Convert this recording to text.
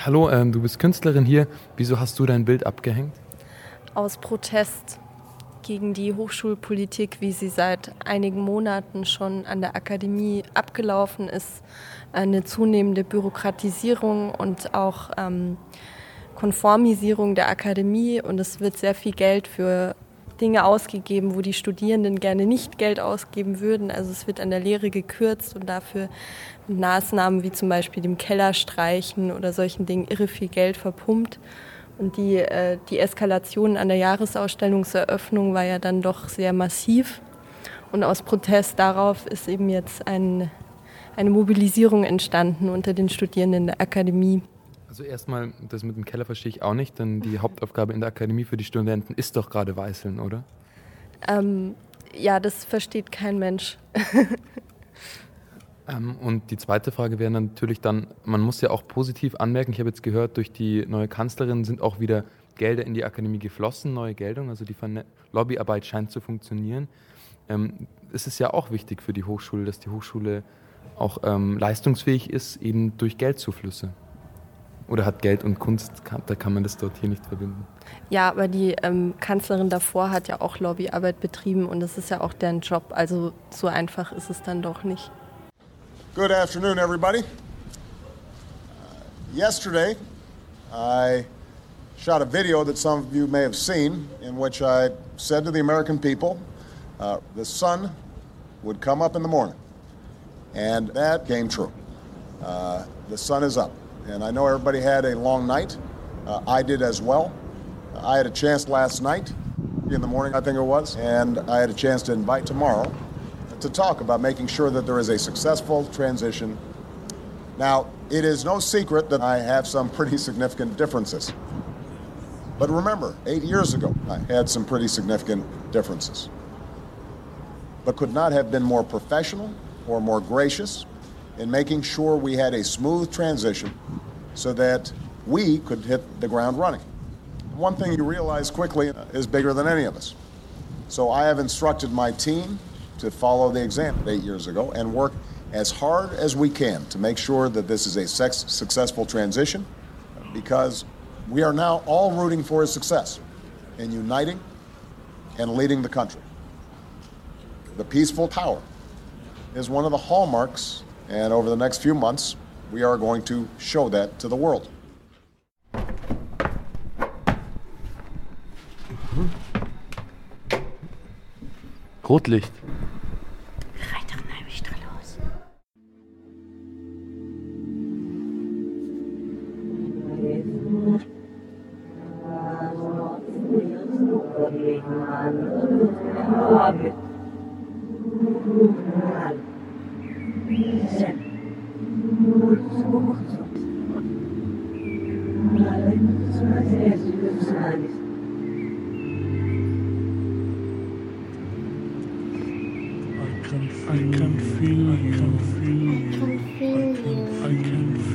Hallo, du bist Künstlerin hier. Wieso hast du dein Bild abgehängt? Aus Protest gegen die Hochschulpolitik, wie sie seit einigen Monaten schon an der Akademie abgelaufen ist. Eine zunehmende Bürokratisierung und auch Konformisierung der Akademie. Und es wird sehr viel Geld für Dinge ausgegeben, wo die Studierenden gerne nicht Geld ausgeben würden. Also es wird an der Lehre gekürzt und dafür mit Maßnahmen wie zum Beispiel dem Kellerstreichen oder solchen Dingen irre viel Geld verpumpt. Und die Eskalation an der Jahresausstellungseröffnung war ja dann doch sehr massiv. Und aus Protest darauf ist eben jetzt eine Mobilisierung entstanden unter den Studierenden der Akademie. Also erstmal, das mit dem Keller verstehe ich auch nicht, denn die Hauptaufgabe in der Akademie für die Studenten ist doch gerade Weißeln, oder? Ja, das versteht kein Mensch. Und die zweite Frage wäre natürlich dann, man muss ja auch positiv anmerken, ich habe jetzt gehört, durch die neue Kanzlerin sind auch wieder Gelder in die Akademie geflossen, neue Gelder, also die Lobbyarbeit scheint zu funktionieren. Es ist ja auch wichtig für die Hochschule, dass die Hochschule auch leistungsfähig ist, eben durch Geldzuflüsse. Oder hat Geld und Kunst, da kann man das dort hier nicht verbinden? Ja, aber die Kanzlerin davor hat ja auch Lobbyarbeit betrieben und das ist ja auch deren Job. Also so einfach ist es dann doch nicht. Good afternoon, everybody. Yesterday, I shot a video that some of you may have seen in which I said to the American people, the sun would come up in the morning. And that came true. The sun is up. And I know everybody had a long night. I did as well. I had a chance last night, in the morning I think it was, and I had a chance to invite tomorrow to talk about making sure that there is a successful transition. Now, it is no secret that I have some pretty significant differences. But remember, 8 years ago, I had some pretty significant differences. But could not have been more professional or more gracious in making sure we had a smooth transition so that we could hit the ground running. One thing you realize quickly is bigger than any of us. So I have instructed my team to follow the example 8 years ago and work as hard as we can to make sure that this is a successful transition, because we are now all rooting for his success in uniting and leading the country. The peaceful power is one of the hallmarks, and over the next few months, we are going to show that to the world. Rotlicht. Freitag Neubestrahl los. I can feel you.